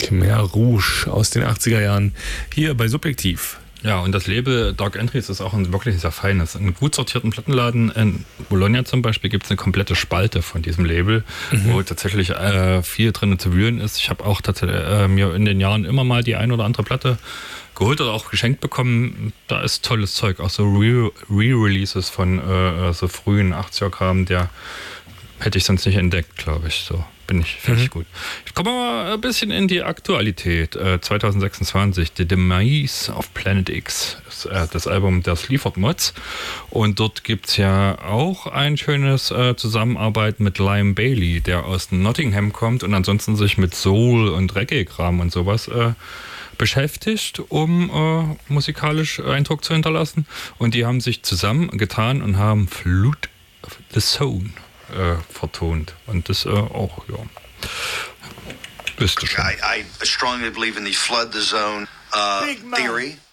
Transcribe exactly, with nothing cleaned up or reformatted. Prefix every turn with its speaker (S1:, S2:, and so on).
S1: Khmer Rouge aus den achtziger Jahren hier bei Subjektiv.
S2: Ja, und das Label Dark Entries ist auch ein wirklich sehr feines. In einem gut sortierten Plattenladen in Bologna zum Beispiel gibt es eine komplette Spalte von diesem Label, mhm. wo tatsächlich äh, viel drin zu wühlen ist. Ich habe auch tatsächlich äh, mir in den Jahren immer mal die ein oder andere Platte geholt oder auch geschenkt bekommen. Da ist tolles Zeug, auch so Re- Re-Releases von äh, so frühen achtziger-Kram, der hätte ich sonst nicht entdeckt, glaube ich. So bin ich, finde ich mhm. gut. Ich komme mal ein bisschen in die Aktualität. Äh, zwanzig sechsundzwanzig, The Demise of Planet X, ist äh, das Album der Sleaford Mods. Und dort gibt es ja auch ein schönes äh, Zusammenarbeit mit Liam Bailey, der aus Nottingham kommt und ansonsten sich mit Soul und Reggae-Kram und sowas äh, beschäftigt, um äh, musikalisch Eindruck zu hinterlassen. Und die haben sich zusammengetan und haben Flute of the Zone Äh, vertont. Und das äh, auch, ja. Wisst ihr schon.
S3: I, I strongly believe in the flood the zone uh, theory.